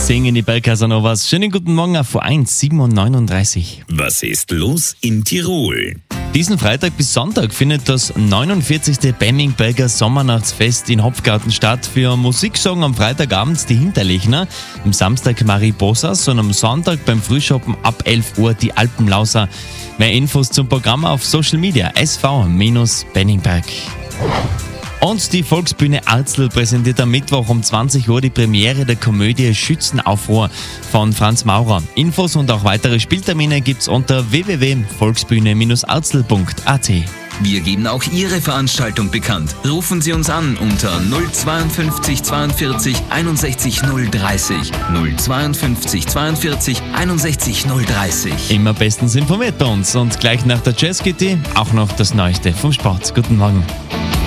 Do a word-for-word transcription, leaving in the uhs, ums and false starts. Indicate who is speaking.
Speaker 1: Singen die Bell Casanovas. Schönen guten Morgen auf V eins, sieben Uhr neununddreißig.
Speaker 2: Was ist los in Tirol?
Speaker 1: Diesen Freitag bis Sonntag findet das neunundvierzigste Bemming-Belger Sommernachtsfest in Hopfgarten statt. Für Musik sorgen am Freitagabend die Hinterlechner, am Samstag Marie Bossas und am Sonntag beim Frühschoppen ab elf Uhr die Alpenlauser. Mehr Infos zum Programm auf Social Media S V Benningberg. Und die Volksbühne Arzl präsentiert am Mittwoch um zwanzig Uhr die Premiere der Komödie Schützenaufruhr von Franz Maurer. Infos und auch weitere Spieltermine gibt's unter w w w punkt volksbühne arzl punkt a t.
Speaker 3: Wir geben auch Ihre Veranstaltung bekannt. Rufen Sie uns an unter null zweiundfünfzig zweiundvierzig einundsechzig null dreißig. null zweiundfünfzig zweiundvierzig einundsechzig null dreißig.
Speaker 1: Immer bestens informiert bei uns und gleich nach der Jazzkitty auch noch das Neueste vom Sport. Guten Morgen.